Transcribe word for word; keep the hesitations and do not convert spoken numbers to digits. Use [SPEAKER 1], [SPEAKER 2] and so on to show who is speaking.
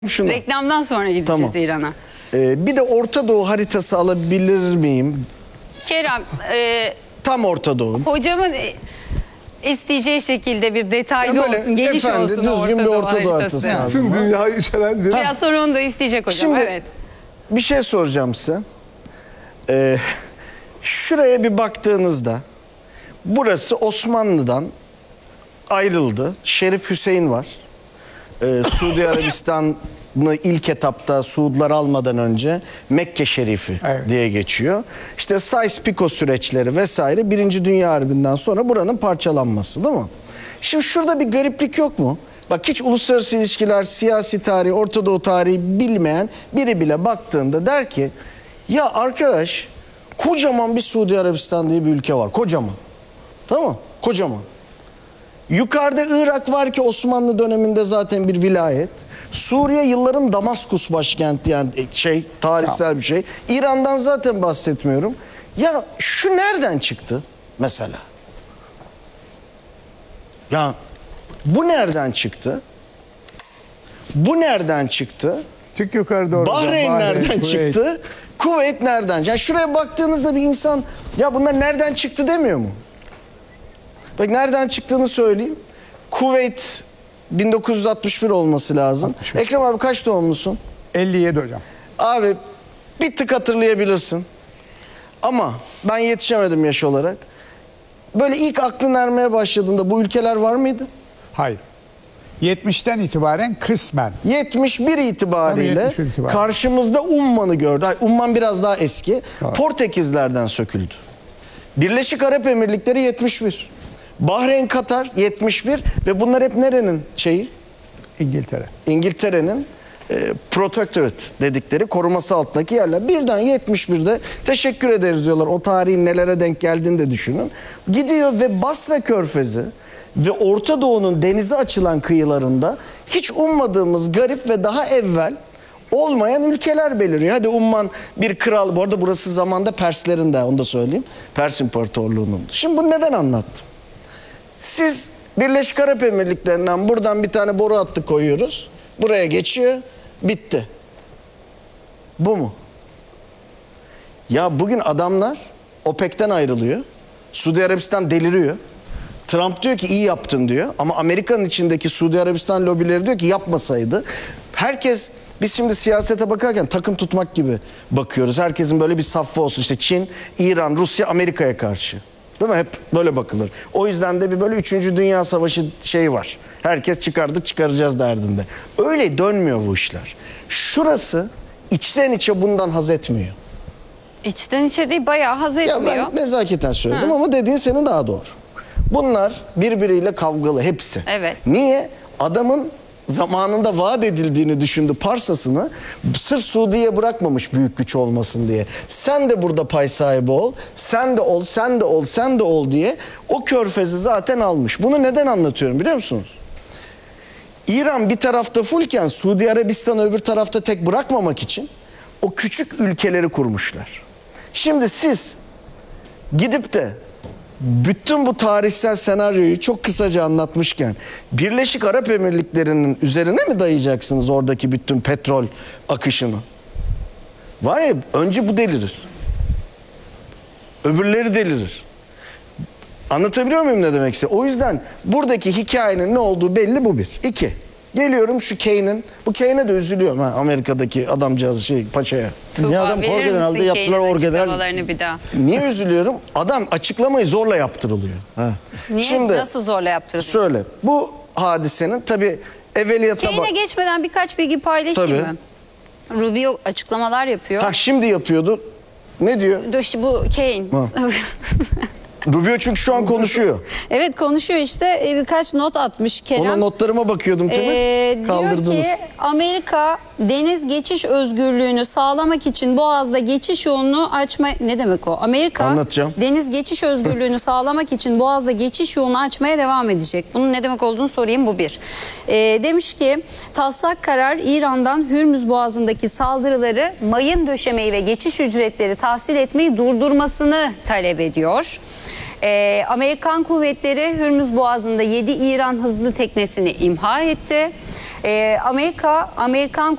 [SPEAKER 1] Şuna.
[SPEAKER 2] Reklamdan sonra gideceğiz
[SPEAKER 1] Tamam.
[SPEAKER 2] İran'a.
[SPEAKER 1] Ee, bir de Orta Doğu haritası alabilir miyim?
[SPEAKER 2] Kerem, e,
[SPEAKER 1] Tam Orta Doğu.
[SPEAKER 2] hocamın e, isteyeceği şekilde bir detaylı
[SPEAKER 1] Ya böyle
[SPEAKER 2] olsun, geniş
[SPEAKER 1] efendi,
[SPEAKER 2] olsun o
[SPEAKER 1] düzgün
[SPEAKER 2] Orta
[SPEAKER 1] bir
[SPEAKER 2] Doğu
[SPEAKER 1] Orta Doğu
[SPEAKER 2] haritası.
[SPEAKER 1] haritası.
[SPEAKER 3] Tüm dünyayı içeren bir...
[SPEAKER 2] Biraz sonra onu da isteyecek hocam.
[SPEAKER 1] Şimdi
[SPEAKER 2] Evet.
[SPEAKER 1] bir şey soracağım size. Ee, şuraya bir baktığınızda burası Osmanlı'dan ayrıldı. Şerif Hüseyin var. Ee, Suudi Arabistan'ı ilk etapta Suudlar almadan önce Mekke Şerifi
[SPEAKER 3] Evet.
[SPEAKER 1] diye geçiyor. İşte Sykes-Picot süreçleri vesaire Birinci Dünya Harbi'nden sonra buranın parçalanması, değil mi? Şimdi şurada bir gariplik yok mu? Bak, hiç uluslararası ilişkiler, siyasi tarih, Orta Doğu tarihi bilmeyen biri bile baktığında der ki ya arkadaş, kocaman bir Suudi Arabistan diye bir ülke var. Kocaman. Tamam mı? Kocaman. Yukarıda Irak var ki Osmanlı döneminde zaten bir vilayet. Suriye yılların Damaskus başkenti, yani şey, tarihsel bir şey. İran'dan zaten bahsetmiyorum. Ya şu nereden çıktı mesela? Ya bu nereden çıktı? Bu nereden çıktı?
[SPEAKER 3] Çık yukarı doğru.
[SPEAKER 1] Bahreyn nereden
[SPEAKER 3] Kuveyt.
[SPEAKER 1] çıktı? Kuveyt nereden? Yani şuraya baktığınızda bir insan ya bunlar nereden çıktı demiyor mu? Bak, nereden çıktığını söyleyeyim. Kuveyt bin dokuz yüz altmış bir olması lazım.
[SPEAKER 3] altmış bir.
[SPEAKER 1] Ekrem abi kaç doğumlusun?
[SPEAKER 3] elli yedi hocam.
[SPEAKER 1] Abi bir tık hatırlayabilirsin. Ama ben yetişemedim yaş olarak. Böyle ilk aklın ermeye başladığında bu ülkeler var mıydı?
[SPEAKER 3] Hayır. yetmişten itibaren kısmen.
[SPEAKER 1] yetmiş bir itibariyle
[SPEAKER 3] Tabii yetmiş bir itibariyle.
[SPEAKER 1] karşımızda Umman'ı gördü. Hayır, Umman biraz daha eski.
[SPEAKER 3] Tamam.
[SPEAKER 1] Portekizlerden söküldü. Birleşik Arap Emirlikleri yetmiş bir. Bahreyn, Katar yetmiş bir ve bunlar hep nerenin şeyi?
[SPEAKER 3] İngiltere.
[SPEAKER 1] İngiltere'nin e, protectorate dedikleri koruması altındaki yerler. Birden yetmiş birde teşekkür ederiz diyorlar. O tarihin nelere denk geldiğini de düşünün. Gidiyor ve Basra Körfezi ve Orta Doğu'nun denize açılan kıyılarında hiç ummadığımız garip ve daha evvel olmayan ülkeler beliriyor. Hadi Umman bir kral. Bu arada burası zamanda Perslerin de, onu da söyleyeyim. Pers İmparatorluğu'nun. Şimdi bunu neden anlattım? Siz Birleşik Arap Emirlikleri'nden buradan bir tane boru hattı koyuyoruz. Buraya geçiyor. Bitti. Bu mu? Ya bugün adamlar OPEC'ten ayrılıyor. Suudi Arabistan deliriyor. Trump diyor ki iyi yaptın diyor. Ama Amerika'nın içindeki Suudi Arabistan lobileri diyor ki yapmasaydı. Herkes, biz şimdi siyasete bakarken takım tutmak gibi bakıyoruz. Herkesin böyle bir safı olsun. İşte Çin, İran, Rusya, Amerika'ya karşı. Değil mi? Hep böyle bakılır. O yüzden de bir böyle üçüncü Dünya Savaşı şeyi var. Herkes çıkardı çıkaracağız derdinde. Öyle dönmüyor bu işler. Şurası içten içe bundan haz etmiyor.
[SPEAKER 2] İçten içe değil, bayağı haz etmiyor.
[SPEAKER 1] Ya ben nezaketen söyledim ama dediğin senin daha doğru. Bunlar birbiriyle kavgalı hepsi.
[SPEAKER 2] Evet.
[SPEAKER 1] Niye? Adamın zamanında vaat edildiğini düşündü parsasını, sırf Suudi'ye bırakmamış büyük güç olmasın diye. Sen de burada pay sahibi ol, sen de ol, sen de ol, sen de ol diye o körfezi zaten almış. Bunu neden anlatıyorum biliyor musunuz? İran bir tarafta fullken Suudi Arabistan'ı öbür tarafta tek bırakmamak için o küçük ülkeleri kurmuşlar. Şimdi siz gidip de bütün bu tarihsel senaryoyu çok kısaca anlatmışken Birleşik Arap Emirlikleri'nin üzerine mi dayayacaksınız oradaki bütün petrol akışını? Var ya, önce bu delirir. Öbürleri delirir. Anlatabiliyor muyum ne demek istediğimi? O yüzden buradaki hikayenin ne olduğu belli, bu bir. İki. Geliyorum şu Kane'in. Bu Kane'e de üzülüyorum ha, Amerika'daki adamcağız şey paçaya.
[SPEAKER 2] Tuğba,
[SPEAKER 1] Ya adam
[SPEAKER 2] verir
[SPEAKER 1] orgeneralde
[SPEAKER 2] misin
[SPEAKER 1] yaptılar
[SPEAKER 2] Kane'in
[SPEAKER 1] orgeneral.
[SPEAKER 2] açıklamalarını bir daha?
[SPEAKER 1] Niye üzülüyorum? Adam açıklamayı zorla yaptırılıyor. Ha.
[SPEAKER 2] Niye,
[SPEAKER 1] Şimdi
[SPEAKER 2] nasıl zorla yaptırdın?
[SPEAKER 1] şöyle, bu hadisenin tabii evveliyata bak.
[SPEAKER 2] Kane'e geçmeden birkaç bilgi paylaşayım
[SPEAKER 1] Tabii.
[SPEAKER 2] mı? Rubio açıklamalar yapıyor.
[SPEAKER 1] Ha, şimdi yapıyordu. Ne diyor?
[SPEAKER 2] Dur, işte bu Kane.
[SPEAKER 1] Rubio çünkü şu an konuşuyor.
[SPEAKER 2] Evet, konuşuyor işte. E, birkaç not atmış Kerem.
[SPEAKER 1] Ona notlarıma bakıyordum tabii.
[SPEAKER 2] Ee, diyor
[SPEAKER 1] Kaldırdınız.
[SPEAKER 2] ki Amerika deniz geçiş özgürlüğünü sağlamak için Boğaz'da geçiş yolunu açma... Ne demek o? Amerika
[SPEAKER 1] Anlatacağım.
[SPEAKER 2] deniz geçiş özgürlüğünü sağlamak için Boğaz'da geçiş yolunu açmaya devam edecek. Bunun ne demek olduğunu sorayım, bu bir. Ee, demiş ki taslak karar İran'dan Hürmüz Boğazı'ndaki saldırıları, mayın döşemeyi ve geçiş ücretleri tahsil etmeyi durdurmasını talep ediyor. Ee, Amerikan kuvvetleri Hürmüz Boğazı'nda yedi İran hızlı teknesini imha etti. Ee, Amerika, Amerikan